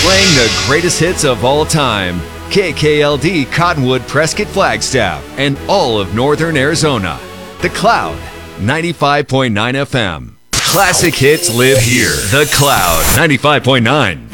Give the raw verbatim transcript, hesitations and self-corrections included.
Playing the greatest hits of all time. K K L D Cottonwood, Prescott, Flagstaff, and all of Northern Arizona. The Cloud, ninety-five point nine F M. Classic hits live here. The Cloud, ninety-five point nine.